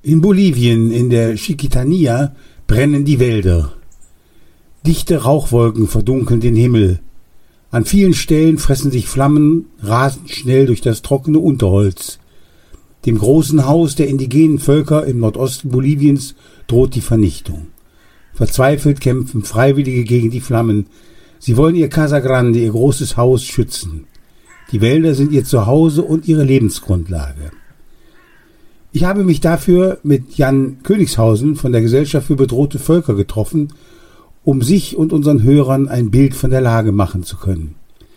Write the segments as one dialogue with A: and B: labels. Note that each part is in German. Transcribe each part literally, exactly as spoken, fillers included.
A: In Bolivien, in der Chiquitania, brennen die Wälder. Dichte Rauchwolken verdunkeln den Himmel. An vielen Stellen fressen sich Flammen rasend schnell durch das trockene Unterholz. Dem großen Haus der indigenen Völker im Nordosten Boliviens droht die Vernichtung. Verzweifelt kämpfen Freiwillige gegen die Flammen. Sie wollen ihr Casa Grande, ihr großes Haus, schützen. Die Wälder sind ihr Zuhause und ihre Lebensgrundlage. Ich habe mich dafür mit Jan Königshausen von der Gesellschaft für bedrohte Völker getroffen, um sich und unseren Hörern ein Bild von der Lage machen zu können.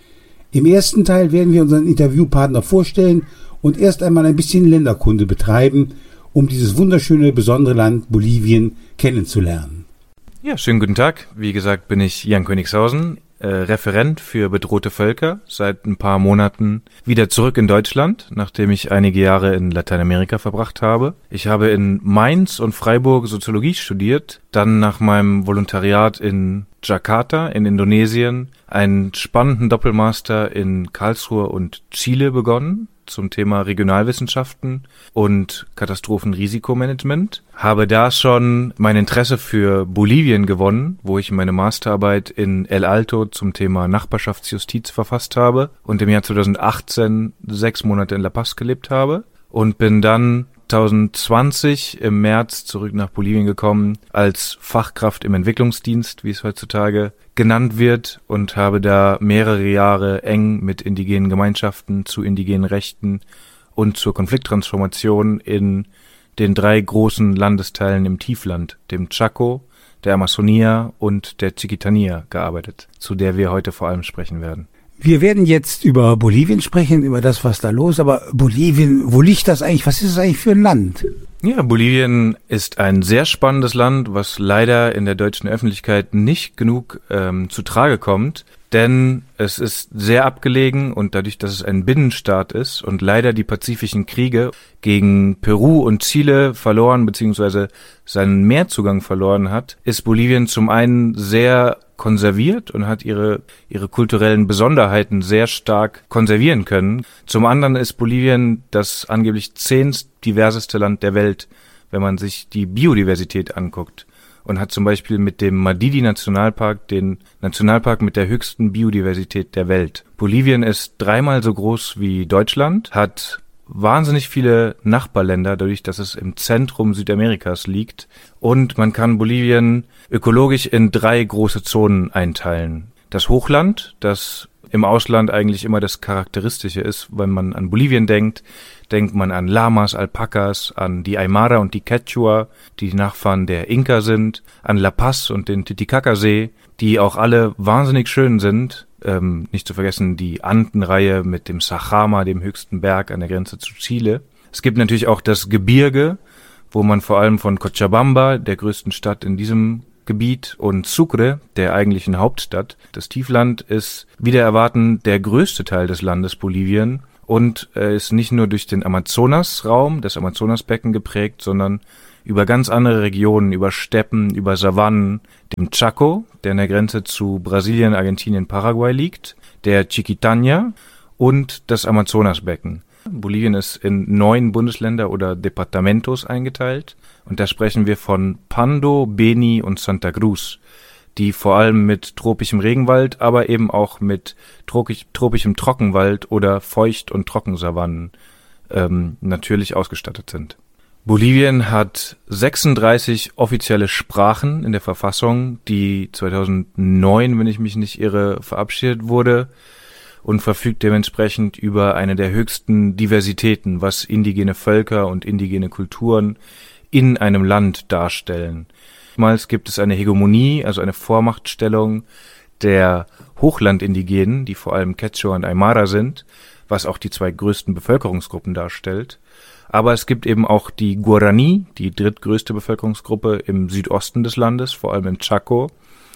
A: Im ersten Teil werden wir unseren Interviewpartner vorstellen und erst einmal ein bisschen Länderkunde betreiben, um dieses wunderschöne, besondere Land Bolivien kennenzulernen.
B: Ja, schönen guten Tag. Wie gesagt, bin ich Jan Königshausen, äh, Referent für bedrohte Völker, seit ein paar Monaten wieder zurück in Deutschland, nachdem ich einige Jahre in Lateinamerika verbracht habe. Ich habe in Mainz und Freiburg Soziologie studiert, dann nach meinem Volontariat in Jakarta in Indonesien einen spannenden Doppelmaster in Karlsruhe und Chile begonnen zum Thema Regionalwissenschaften und Katastrophenrisikomanagement. Habe da schon mein Interesse für Bolivien gewonnen, wo ich meine Masterarbeit in El Alto zum Thema Nachbarschaftsjustiz verfasst habe und im Jahr zweitausendachtzehn sechs Monate in La Paz gelebt habe und bin dann zweitausendzwanzig im März zurück nach Bolivien gekommen als Fachkraft im Entwicklungsdienst, wie es heutzutage genannt wird, und habe da mehrere Jahre eng mit indigenen Gemeinschaften zu indigenen Rechten und zur Konflikttransformation in den drei großen Landesteilen im Tiefland, dem Chaco, der Amazonia und der Chiquitania, gearbeitet, zu der wir heute vor allem sprechen werden.
A: Wir werden jetzt über Bolivien sprechen, über das, was da los ist. Aber Bolivien, wo liegt das eigentlich? Was ist das eigentlich für ein Land?
B: Ja, Bolivien ist ein sehr spannendes Land, was leider in der deutschen Öffentlichkeit nicht genug ähm, zu Trage kommt. Denn es ist sehr abgelegen und dadurch, dass es ein Binnenstaat ist und leider die pazifischen Kriege gegen Peru und Chile verloren bzw. seinen Meerzugang verloren hat, ist Bolivien zum einen sehr konserviert und hat ihre ihre kulturellen Besonderheiten sehr stark konservieren können. Zum anderen ist Bolivien das angeblich zehnt diverseste Land der Welt, wenn man sich die Biodiversität anguckt. Und hat zum Beispiel mit dem Madidi-Nationalpark den Nationalpark mit der höchsten Biodiversität der Welt. Bolivien ist dreimal so groß wie Deutschland, hat wahnsinnig viele Nachbarländer, dadurch, dass es im Zentrum Südamerikas liegt. Und man kann Bolivien ökologisch in drei große Zonen einteilen. Das Hochland, das im Ausland eigentlich immer das Charakteristische ist, wenn man an Bolivien denkt, denkt man an Lamas, Alpakas, an die Aymara und die Quechua, die Nachfahren der Inka sind, an La Paz und den Titicaca-See, die auch alle wahnsinnig schön sind. Ähm, nicht zu vergessen die Andenreihe mit dem Sajama, dem höchsten Berg an der Grenze zu Chile. Es gibt natürlich auch das Gebirge, wo man vor allem von Cochabamba, der größten Stadt in diesem Gebiet, und Sucre, der eigentlichen Hauptstadt. Das Tiefland ist wider Erwarten der größte Teil des Landes Bolivien und äh, ist nicht nur durch den Amazonasraum, das Amazonasbecken geprägt, sondern über ganz andere Regionen, über Steppen, über Savannen, dem Chaco, der an der Grenze zu Brasilien, Argentinien, Paraguay liegt, der Chiquitania und das Amazonasbecken. Bolivien ist in neun Bundesländer oder Departamentos eingeteilt und da sprechen wir von Pando, Beni und Santa Cruz, die vor allem mit tropischem Regenwald, aber eben auch mit tropisch, tropischem Trockenwald oder Feucht- und Trockensavannen ähm, natürlich ausgestattet sind. Bolivien hat sechsunddreißig offizielle Sprachen in der Verfassung, die zweitausendneun, wenn ich mich nicht irre, verabschiedet wurde und verfügt dementsprechend über eine der höchsten Diversitäten, was indigene Völker und indigene Kulturen in einem Land darstellen. Oftmals gibt es eine Hegemonie, also eine Vormachtstellung der Hochlandindigenen, die vor allem Quechua und Aymara sind, was auch die zwei größten Bevölkerungsgruppen darstellt. Aber es gibt eben auch die Guarani, die drittgrößte Bevölkerungsgruppe im Südosten des Landes, vor allem im Chaco,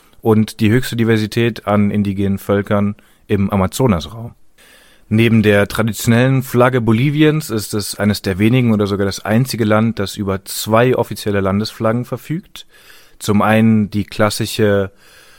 B: und die höchste Diversität an indigenen Völkern im Amazonasraum. Neben der traditionellen Flagge Boliviens ist es eines der wenigen oder sogar das einzige Land, das über zwei offizielle Landesflaggen verfügt. Zum einen die klassische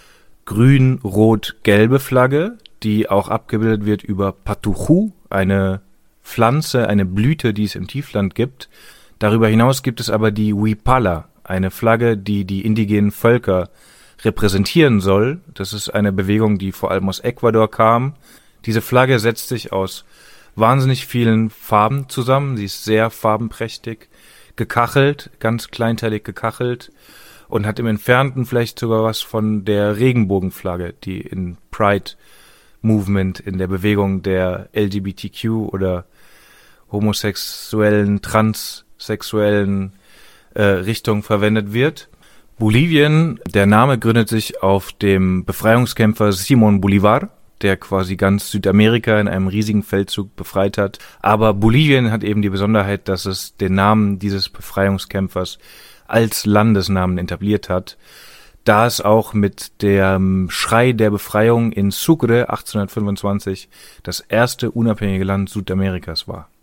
B: grün-rot-gelbe Flagge, die auch abgebildet wird über Patujú, eine Pflanze, eine Blüte, die es im Tiefland gibt, Darüber hinaus gibt es aber die Huipala, eine Flagge, die die indigenen Völker repräsentieren soll. Das ist eine Bewegung, die vor allem aus Ecuador kam. Diese Flagge setzt sich aus wahnsinnig vielen Farben zusammen. Sie ist sehr farbenprächtig, gekachelt, ganz kleinteilig gekachelt und hat im Entfernten vielleicht sogar was von der Regenbogenflagge, die in Pride Movement, in der Bewegung der L G B T Q oder homosexuellen, transsexuellen äh, Richtung verwendet wird. Bolivien, der Name gründet sich auf dem Befreiungskämpfer Simón Bolívar, der quasi ganz Südamerika in einem riesigen Feldzug befreit hat. Aber Bolivien hat eben die Besonderheit, dass es den Namen dieses Befreiungskämpfers als Landesnamen etabliert hat, da es auch mit dem Schrei der Befreiung in Sucre achtzehnhundertfünfundzwanzig das erste unabhängige Land Südamerikas war.